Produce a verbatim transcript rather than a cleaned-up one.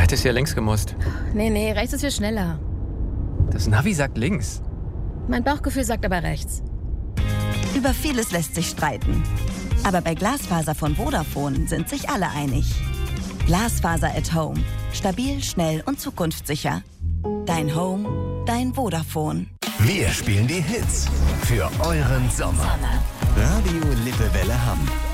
hättest ja links gemusst. Nee, nee, rechts ist viel schneller. Das Navi sagt links. Mein Bauchgefühl sagt aber rechts. Über vieles lässt sich streiten. Aber bei Glasfaser von Vodafone sind sich alle einig. Glasfaser at Home. Stabil, schnell und zukunftssicher. Dein Home, dein Vodafone. Wir spielen die Hits für euren Sommer. Radio Lippewelle Hamm.